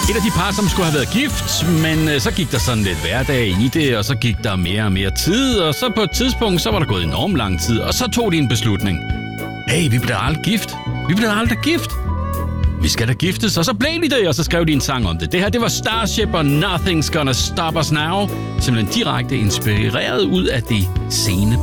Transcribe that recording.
Et af de par, som skulle have været gift, men så gik der sådan lidt hverdag i det, og så gik der mere og mere tid, og så på et tidspunkt, så var der gået enormt lang tid, og så tog de en beslutning. Hey, vi bliver aldrig gift. Vi bliver aldrig gift. Vi skal da giftes, og så blev de det, og så skrev de en sang om det. Det her, det var Starship og Nothing's Gonna Stop Us Now. Simpelthen direkte inspireret ud af de sene